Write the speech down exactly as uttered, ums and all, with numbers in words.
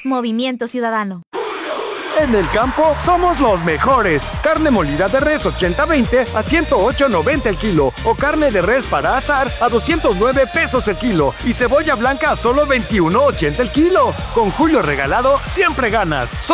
Movimiento Ciudadano. En el campo somos los mejores. Carne molida de res ochenta veinte a ciento ocho noventa el kilo. O carne de res para asar a doscientos nueve pesos el kilo. Y cebolla blanca a solo veintiuno ochenta el kilo. Con Julio Regalado siempre ganas.